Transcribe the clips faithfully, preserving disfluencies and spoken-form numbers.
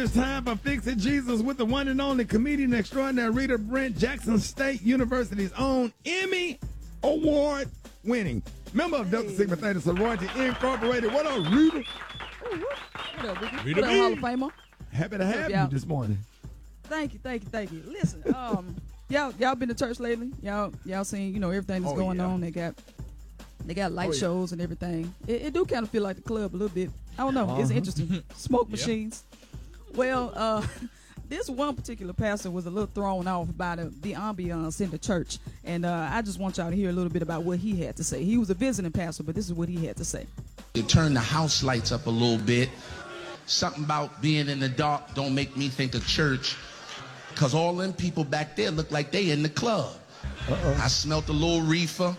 It's time for Fix It Jesus with the one and only comedian extraordinary Rita Brent, Jackson State University's own Emmy Award winning member of Delta Sigma Theta Sorority Incorporated. What up, Rita? What up, Ricky? Rita What up, B. Hall of Famer? Happy to have y'all? you this morning. Thank you, thank you, thank you. Listen, um, y'all, y'all been to church lately? Y'all, y'all seen, you know, everything that's Oh, going yeah. on. They got, they got light Oh, yeah. shows and everything. It, it do kind of feel like the club a little bit. I don't know. It's Uh-huh. interesting. Smoke machines. Well, uh, this one particular pastor was a little thrown off by the, the ambiance in the church, and uh, I just want y'all to hear a little bit about what he had to say. He was a visiting pastor, but this is what he had to say. You turn the house lights up a little bit. Something about being in the dark don't make me think of church, because all them people back there look like they in the club. Uh-oh. I smelt a little reefer.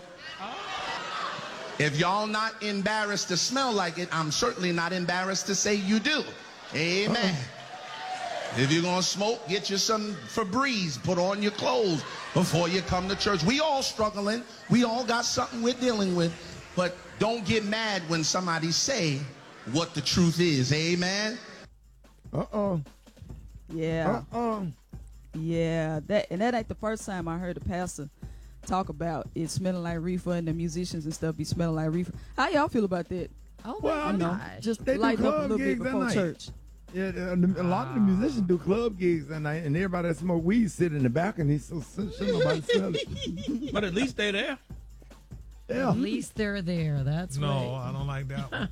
If y'all not embarrassed to smell like it, I'm certainly not embarrassed to say you do. Amen. Uh-oh. If you're going to smoke, get you some Febreze. Put on your clothes before you come to church. We all struggling. We all got something we're dealing with. But don't get mad when somebody say what the truth is. Amen? Uh-oh. Yeah. Uh-oh. Yeah. That and that ain't the first time I heard a pastor talk about it smelling like reefer and the musicians and stuff be smelling like reefer. How y'all feel about that? Oh, Well, my You know, gosh. just They do light up a club little bit gigs at before night. church. Yeah, uh, the- a lot of the musicians do club gigs at night, and everybody that smoke weed sit in the balcony, so so- shouldn't nobody smell it. But at least they're there. Yeah. At least they're there. That's No, right. I don't like that one.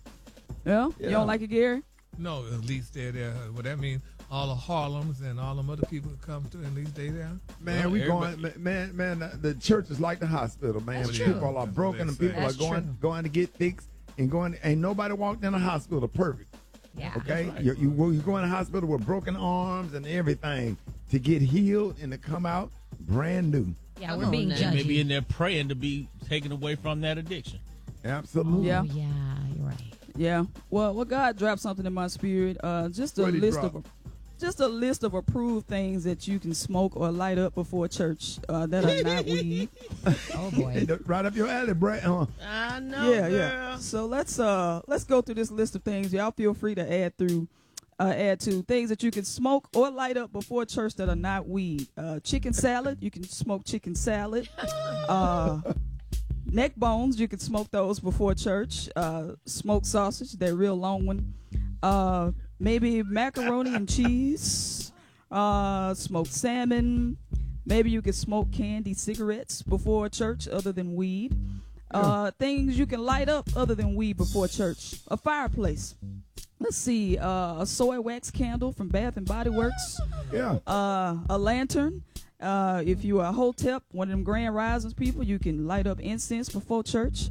Yeah? Yeah. You don't like it, Gary? No, at least they're there. What that mean? All the Harlems and all them other people that come through, at least they there. Man, Well, we everybody- going, man, man, man, the church is like the hospital, man. That's People true. are That's broken what and they people say. are That's going true. going to get fixed and going, ain't nobody walked in a hospital perfect, Yeah. okay? right. You, you, well, you go in a hospital with broken arms and everything to get healed and to come out brand new. Yeah, Come we're on being now. judgy. Maybe in there praying to be taken away from that addiction. Absolutely. Yeah. Oh, yeah, you're right. Yeah. Well, well, God dropped something in my spirit. Uh, just a What'd he list drop? of, just a list of approved things that you can smoke or light up before church uh, that are not weed. Oh, Hey, boy. right up your alley, Brett. Huh? I know, yeah, girl. yeah. So let's uh let's go through this list of things. Y'all feel free to add through, uh, add to things that you can smoke or light up before church that are not weed. Uh, chicken salad, you can smoke chicken salad. Uh, neck bones, you can smoke those before church. Uh, smoked sausage, that real long one. Uh, maybe macaroni and cheese. Uh, smoked salmon. Maybe you can smoke candy cigarettes before church other than weed. Uh, things you can light up other than weed before church. A fireplace. Let's see. Uh, a soy wax candle from Bath and Body Works. Yeah. Uh, a lantern. Uh, if you are a hotep, one of them Grand Risings people, you can light up incense before church.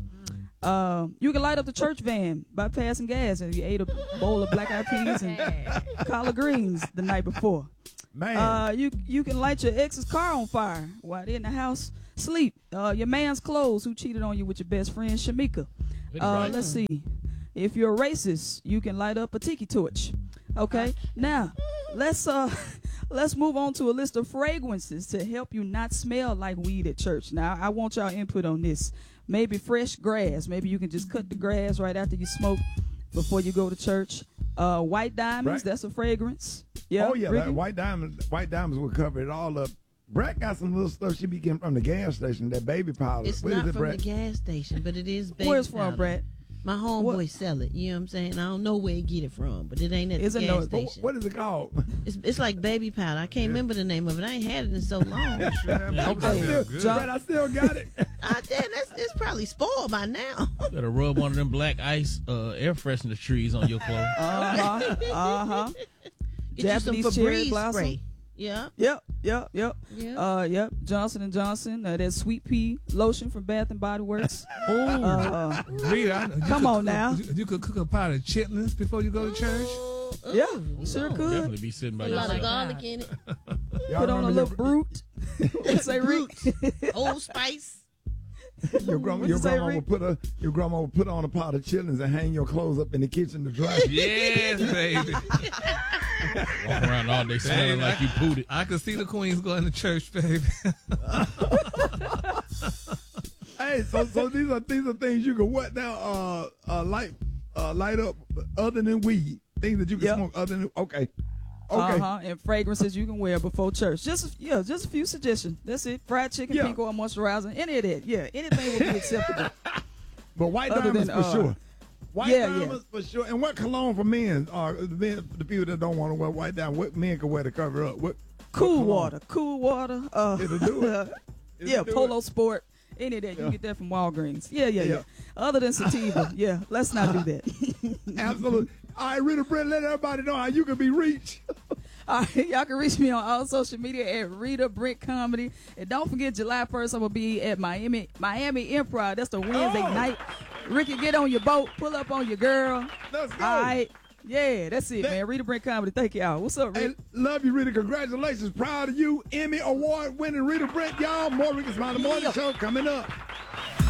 Uh, you can light up the church van by passing gas, and you ate a bowl of black eyed peas and collard greens the night before. Man. Uh, you you can light your ex's car on fire while they're in the house sleep. Uh, your man's clothes who cheated on you with your best friend Shamika. Uh, right. let's see. If you're a racist, you can light up a tiki torch. Okay. Now, let's uh let's move on to a list of fragrances to help you not smell like weed at church. Now, I want y'all input on this. Maybe fresh grass. Maybe you can just cut the grass right after you smoke before you go to church. Uh, white diamonds. Right. That's a fragrance. Yeah. Oh yeah, Ricky? that white diamond, white diamonds will cover it all up. Brett got some little stuff she be getting from the gas station. That baby powder. It's What is not it, from Brett? the gas station, but it is baby Where's from, powder. Brett? My homeboy What? sell it. You know what I'm saying? I don't know where he get it from, but it ain't at Is the it gas no- But station. what is it called? It's, it's like baby powder. I can't remember the name of it. I ain't had it in so long. I Okay. still, Good. Brett, I still got it. I damn, that's it's probably spoiled by now. Uh-huh. Uh-huh. Uh huh. Uh Uh huh. huh. Better rub one of them black ice uh, air freshener trees on your clothes. Uh huh. Uh huh. Get you some Japanese cherry Febreze blossom. spray. Yeah. Yep, yep, yep. Yeah. Uh, yep. Johnson and Johnson. Uh, that sweet pea lotion from Bath and Body Works. Oh, Uh, Rita, I- you Come could on cook- now. You, you could cook a pot of chitlins before you go to church. yeah, sure could. Definitely be sitting by A lot of yourself. garlic in it. Y'all Put on a remember little your, brute. What'd say, Rick? Old Spice. your grandma, What'd your you say, grandma Rick? would put a your grandma would put on a pot of chitlins and hang your clothes up in the kitchen to dry. Yes, baby. Walk around all day smelling Baby, like I- you pooed it. I could see the queens going to church, baby. Hey, so so these are these are things you can what now? Uh, uh light uh light up other than weed. Things that you can Yep. smoke other than okay. Okay. Uh-huh. And fragrances you can wear before church. Just yeah, just a few suggestions. That's it. Fried chicken, Yeah. pink oil moisturizer, any of that. Yeah, anything will be acceptable. But white Other diamonds than, for uh, sure. White yeah, diamonds for sure. And what cologne for men? Uh, the, men the people that don't want to wear white diamonds, what men can wear to cover up? What? Cool what water, cool water. Uh, It'll do it. It'll yeah, do Polo it. Sport. Any of that. You Yeah. can get that from Walgreens. Yeah, yeah, yeah. Yeah. Other than sativa. Yeah, let's not do that. Absolutely. All right, Rita Brent, let everybody know how you can be reached. All right, y'all can reach me on all social media at Rita Brent Comedy. And don't forget, July first, I'm going to be at Miami Miami Improv. That's the Wednesday Oh. night. Ricky, get on your boat. Pull up on your girl. Let's go. All right. Yeah, that's it, That- man. Rita Brent Comedy. Thank y'all. What's up, Hey, Rick? love you, Rita. Congratulations. Proud of you. Emmy Award winning Rita Brent, y'all. More Rita Smiley Morning Yeah. Show coming up.